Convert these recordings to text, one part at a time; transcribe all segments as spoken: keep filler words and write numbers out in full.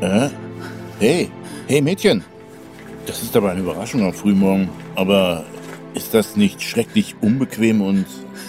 Äh? Hey, hey Mädchen. Das ist aber eine Überraschung am Frühmorgen. Aber ist das nicht schrecklich unbequem und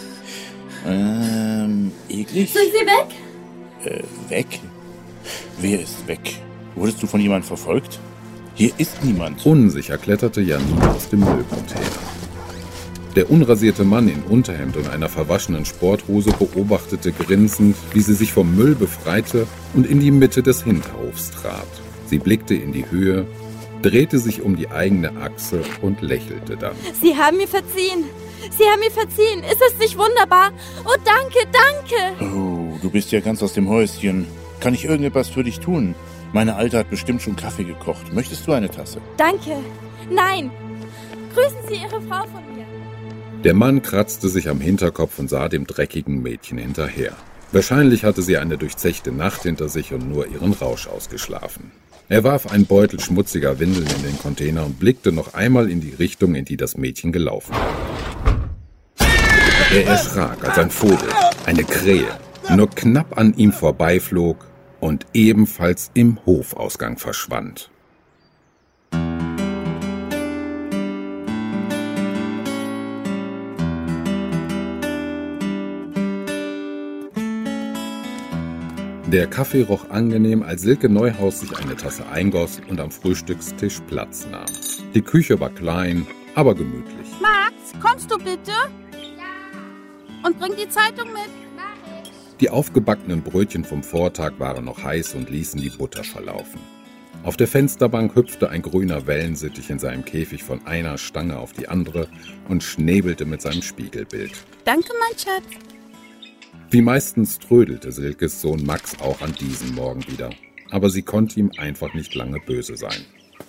ähm, eklig? Sind Sie weg? Äh, weg? Wer ist weg? Wurdest du von jemandem verfolgt? Hier ist niemand. Unsicher kletterte Janine aus dem Müllcontainer. Der unrasierte Mann in Unterhemd und einer verwaschenen Sporthose beobachtete grinsend, wie sie sich vom Müll befreite und in die Mitte des Hinterhofs trat. Sie blickte in die Höhe, drehte sich um die eigene Achse und lächelte dann. Sie haben mir verziehen. Sie haben mir verziehen. Ist das nicht wunderbar? Oh, danke, danke. Oh, du bist ja ganz aus dem Häuschen. Kann ich irgendetwas für dich tun? Meine Alte hat bestimmt schon Kaffee gekocht. Möchtest du eine Tasse? Danke. Nein. Grüßen Sie Ihre Frau von mir. Der Mann kratzte sich am Hinterkopf und sah dem dreckigen Mädchen hinterher. Wahrscheinlich hatte sie eine durchzechte Nacht hinter sich und nur ihren Rausch ausgeschlafen. Er warf einen Beutel schmutziger Windeln in den Container und blickte noch einmal in die Richtung, in die das Mädchen gelaufen war. Er erschrak, als ein Vogel, eine Krähe, nur knapp an ihm vorbeiflog und ebenfalls im Hofausgang verschwand. Der Kaffee roch angenehm, als Silke Neuhaus sich eine Tasse eingoss und am Frühstückstisch Platz nahm. Die Küche war klein, aber gemütlich. Max, kommst du bitte? Ja. Und bring die Zeitung mit. Mach ich. Die aufgebackenen Brötchen vom Vortag waren noch heiß und ließen die Butter verlaufen. Auf der Fensterbank hüpfte ein grüner Wellensittich in seinem Käfig von einer Stange auf die andere und schnebelte mit seinem Spiegelbild. Danke, mein Schatz. Wie meistens trödelte Silkes Sohn Max auch an diesem Morgen wieder. Aber sie konnte ihm einfach nicht lange böse sein.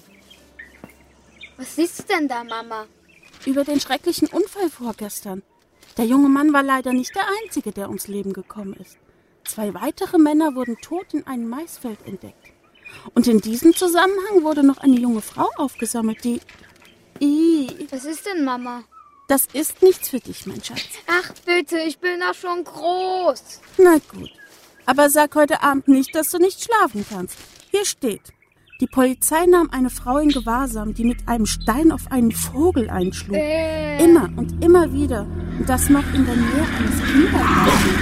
Was siehst du denn da, Mama? Über den schrecklichen Unfall vorgestern. Der junge Mann war leider nicht der Einzige, der ums Leben gekommen ist. Zwei weitere Männer wurden tot in einem Maisfeld entdeckt. Und in diesem Zusammenhang wurde noch eine junge Frau aufgesammelt, die... I. Was ist denn, Mama? Das ist nichts für dich, mein Schatz. Ach bitte, ich bin doch schon groß. Na gut. Aber sag heute Abend nicht, dass du nicht schlafen kannst. Hier steht: Die Polizei nahm eine Frau in Gewahrsam, die mit einem Stein auf einen Vogel einschlug. Äh. Immer und immer wieder. Und das noch in der Nähe eines Kindergartens.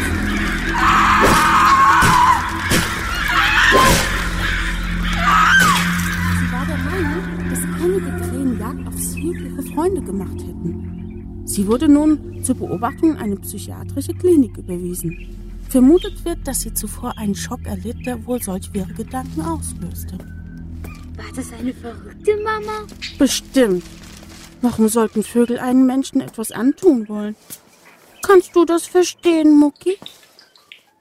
Sie war der Meinung, dass einige Krähen Jagd auf sie und ihre Freunde gemacht hätten. Sie wurde nun zur Beobachtung in eine psychiatrische Klinik überwiesen. Vermutet wird, dass sie zuvor einen Schock erlitt, der wohl solch wirre Gedanken auslöste. War das eine verrückte Mama? Bestimmt. Warum sollten Vögel einen Menschen etwas antun wollen? Kannst du das verstehen, Mucki?